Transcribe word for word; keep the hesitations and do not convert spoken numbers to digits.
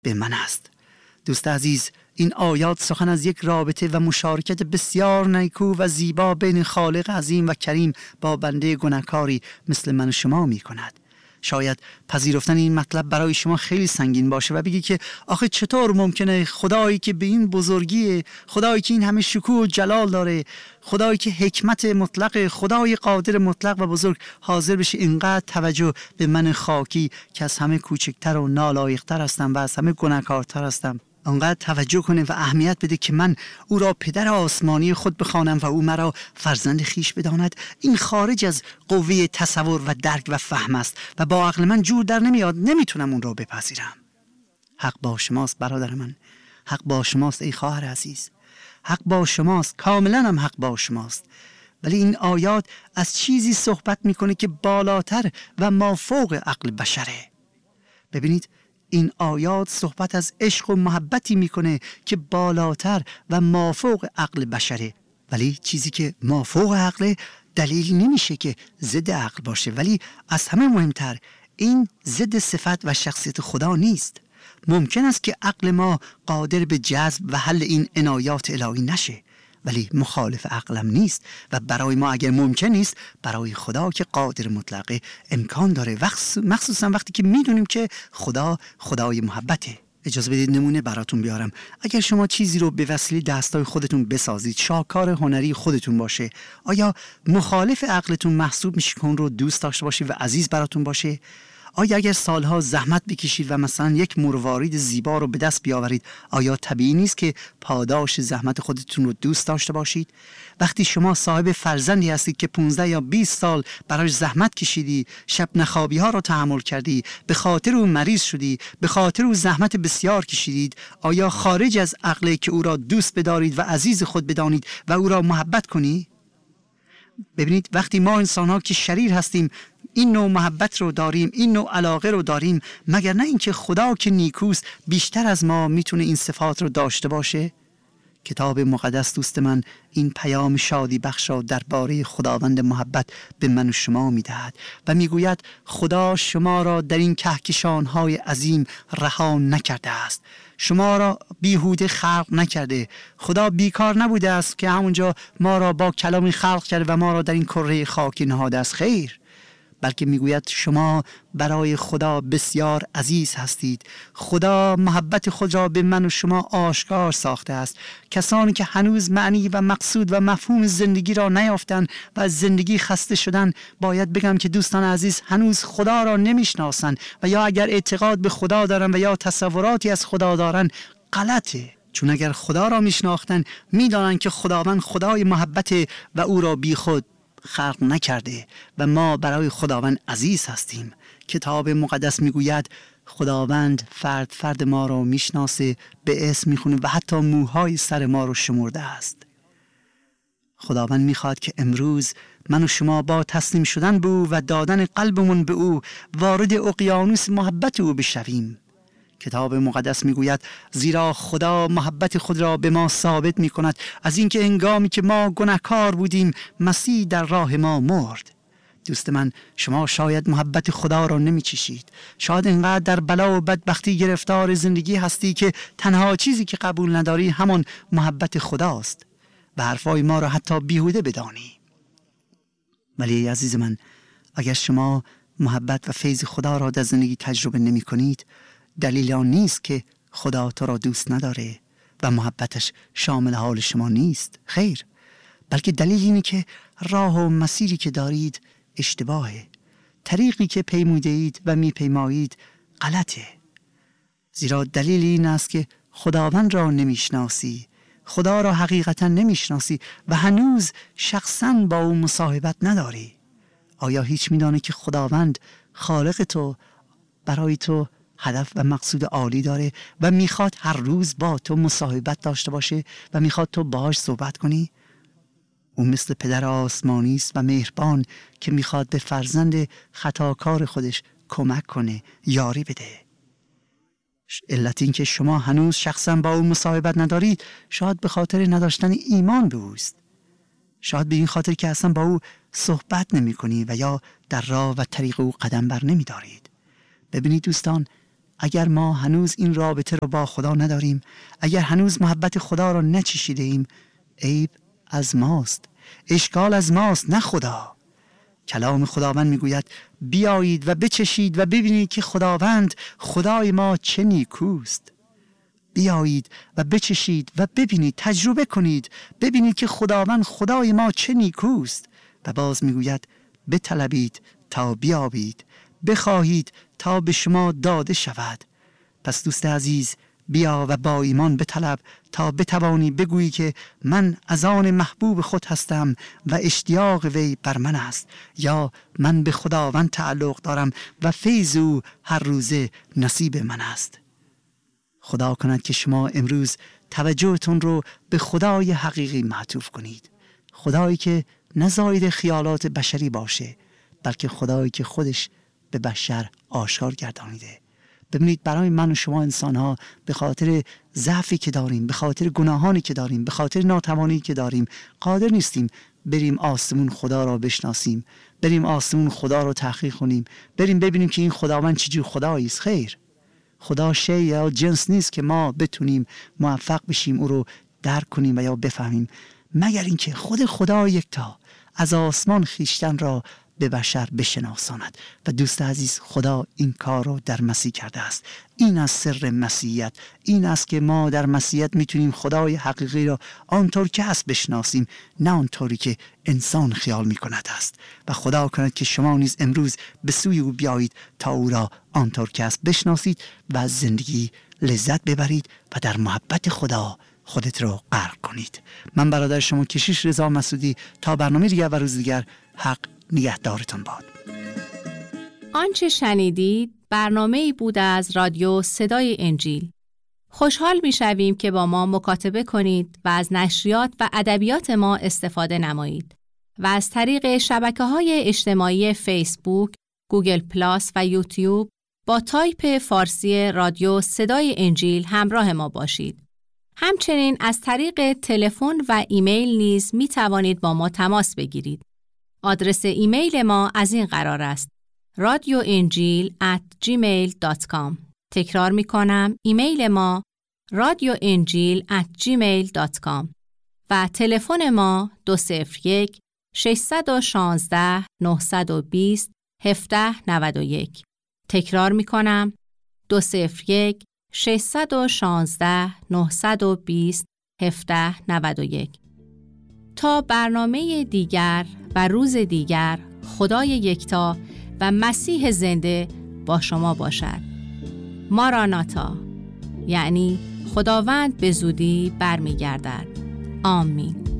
به من است. دوست عزیز، این آیات سخن از یک رابطه و مشارکت بسیار نیکو و زیبا بین خالق عظیم و کریم با بنده گناهکاری مثل من و شما می کند. شاید پذیرفتن این مطلب برای شما خیلی سنگین باشه و بگی که آخه چطور ممکنه خدایی که به این بزرگیه، خدایی که این همه شکوه و جلال داره، خدایی که حکمت مطلق، خدای قادر مطلق و بزرگ حاضر بشه اینقدر توجه به من خاکی که از همه کوچکتر و نالایق‌تر هستم و از همه گناهکارتر هستم، انقدر توجه کنه و اهمیت بده که من او را پدر آسمانی خود بخوانم و او مرا فرزند خیش بداند. این خارج از قوه تصور و درک و فهم است و با عقل من جور در نمیاد، نمیتونم اون را بپذیرم. حق با شماست برادر من، حق با شماست ای خواهر عزیز، حق با شماست، کاملا هم حق با شماست. ولی این آیات از چیزی صحبت میکنه که بالاتر و مافوق عقل بشره. ببینید، این آیات صحبت از عشق و محبتی میکنه که بالاتر و مافوق عقل بشره. ولی چیزی که مافوق عقل دلیل نمیشه که ضد عقل باشه. ولی از همه مهمتر، این ضد صفت و شخصیت خدا نیست. ممکن است که عقل ما قادر به جذب و حل این عنایات الهی نشه، ولی مخالف عقلم نیست و برای ما اگر ممکن نیست، برای خدا که قادر مطلقه امکان داره، مخصوصا وقتی که میدونیم که خدا خدای محبته. اجازه بدید نمونه براتون بیارم. اگر شما چیزی رو به وسیله دستای خودتون بسازید، شاهکار هنری خودتون باشه، آیا مخالف عقلتون محسوب میشه که اون رو دوست داشته باشید و عزیز براتون باشه؟ آیا اگر سالها زحمت بکشید و مثلا یک مروارید زیبا رو به دست بیاورید، آیا طبیعی نیست که پاداش زحمت خودتون رو دوست داشته باشید؟ وقتی شما صاحب فرزندی هستید که پانزده یا بیست سال براش زحمت کشیدی، شب نخوابی ها رو تحمل کردی، به خاطر او مریض شدی، به خاطر او زحمت بسیار کشیدید، آیا خارج از عقله که او را دوست بدارید و عزیز خود بدانید و او را محبت کنی؟ ببینید، وقتی ما انسان ها که شریر هستیم این نوع محبت رو داریم، این نوع علاقه رو داریم، مگر نه اینکه خدا که نیکوست بیشتر از ما میتونه این صفات رو داشته باشه؟ کتاب مقدس دوست من این پیام شادی بخش را درباره خداوند محبت به من و شما میدهد و میگوید خدا شما را در این کهکشان‌های عظیم رها نکرده است، شما را بیهوده خلق نکرده. خدا بیکار نبوده است که همونجا ما را با کلامی خلق کرده و ما را در این کره خاکی نهاده است. خیر، بلکه میگوید شما برای خدا بسیار عزیز هستید. خدا محبت خود را به من و شما آشکار ساخته است. کسانی که هنوز معنی و مقصود و مفهوم زندگی را نیافتند و از زندگی خسته شدن، باید بگم که دوستان عزیز هنوز خدا را نمیشناسند و یا اگر اعتقاد به خدا دارن و یا تصوراتی از خدا دارن غلطه. چون اگر خدا را میشناختن میدانند که خداوند خدای محبت و او را بی خود خلق نکرده و ما برای خداوند عزیز هستیم. کتاب مقدس میگوید خداوند فرد فرد ما را میشناسه، به اسم میخونه و حتی موهای سر ما رو شمرده است. خداوند میخواد که امروز من و شما با تسلیم شدن به او و دادن قلبمون به او وارد اقیانوس محبت او بشویم. کتاب مقدس میگوید زیرا خدا محبت خود را به ما ثابت میکند از اینکه هنگامی که ما گناهکار بودیم مسیح در راه ما مرد. دوست من، شما شاید محبت خدا را نمیچشید، شاید اینقدر در بلا و بدبختی گرفتار زندگی هستی که تنها چیزی که قبول نداری همان محبت خداست و حرفای ما را حتی بیهوده بدانی. ولی عزیز من، اگر شما محبت و فیض خدا را در زندگی تجربه نمی کنید، دلیل آن نیست که خدا تو را دوست نداره و محبتش شامل حال شما نیست. خیر، بلکه دلیل اینه که راه و مسیری که دارید اشتباهه، طریقی که پیموده اید و میپیمایید غلطه. زیرا دلیل این است که خداوند را نمیشناسی، خدا را حقیقتا نمیشناسی و هنوز شخصا با او مصاحبت نداری. آیا هیچ میدانه که خداوند خالق تو برای تو هدف و مقصود عالی داره و میخواد هر روز با تو مصاحبت داشته باشه و میخواد تو باهاش صحبت کنی؟ او مثل پدر آسمانی است و مهربان که میخواد به فرزند خطاکار خودش کمک کنه، یاری بده. علت این که شما هنوز شخصا با او مصاحبت ندارید شاید به خاطر نداشتن ایمان به اوست، شاید به این خاطر که اصلا با او صحبت نمی کنی و یا در راه و طریق او قدم بر نمی دارید. ببینید دوستان، اگر ما هنوز این رابطه رو با خدا نداریم، اگر هنوز محبت خدا رو نچشیده ایم، عیب از ماست، اشکال از ماست، نه خدا. کلام خداوند میگوید بیایید و بچشید و ببینید که خداوند خدای ما چه نیکوست. بیایید و بچشید و ببینید، تجربه کنید، ببینید که خداوند خدای ما چه نیکوست. و باز میگوید بطلبید تا بیابید، بخواهید تا به شما داده شود. پس دوست عزیز، بیا و با ایمان بطلب تا بتوانی بگویی که من از آن محبوب خود هستم و اشتیاق وی بر من است، یا من به خداوند تعلق دارم و فیض او هر روزه نصیب من است. خدا کند که شما امروز توجهتون رو به خدای حقیقی معطوف کنید، خدایی که نه زاید خیالات بشری باشه، بلکه خدایی که خودش به بشر آشکار گردانیده. ببینید برای من و شما انسان ها به خاطر ضعفی که داریم، به خاطر گناهانی که داریم، به خاطر ناتوانی که داریم، قادر نیستیم بریم آسمون خدا را بشناسیم، بریم آسمون خدا را تحقیق کنیم، بریم ببینیم که این خداوند چجور خدایی است. خیر، خدا شی یا جنس نیست که ما بتونیم موفق بشیم او رو درک کنیم و یا بفهمیم، مگر اینکه خود خدا یکتا از آسمان خیشتن را به بشر بشناساند. و دوست عزیز، خدا این کار رو در مسیح کرده است. این از سر مسیحیت، این است که ما در مسیحیت میتونیم خدای حقیقی را آنطور که هست بشناسیم، نه آنطوری که انسان خیال میکند است. و خدا کند که شما نیز امروز به سوی او بیایید تا او را آنطور که هست بشناسید و از زندگی لذت ببرید و در محبت خدا خودت رو غرق کنید. من برادر شما کشیش رضا مسعودی، تا برنامه دیگر و روز دیگر، حق نگهدارتون باد. آنچه شنیدید برنامه‌ای بود از رادیو صدای انجیل. خوشحال می‌شویم که با ما مکاتبه کنید و از نشریات و ادبیات ما استفاده نمایید و از طریق شبکه‌های اجتماعی فیسبوک، گوگل پلاس و یوتیوب با تایپ فارسی رادیو صدای انجیل همراه ما باشید. همچنین از طریق تلفن و ایمیل نیز می توانید با ما تماس بگیرید. آدرس ایمیل ما از این قرار است: رادیو انجیل ات جیمیل دات کام. تکرار می کنم، ایمیل ما رادیو انجیل ات جیمیل دات کام و تلفن ما دو صفر یک ششصد و شانزده نهصد و بیست هفده نود و یک. تکرار می کنم، دو صفر یک ششصد و شانزده نهصد و بیست هفده نود و یک. تا برنامه دیگر و روز دیگر، خدای یکتا و مسیح زنده با شما باشد. ماراناتا، یعنی خداوند به زودی برمیگردد. آمین.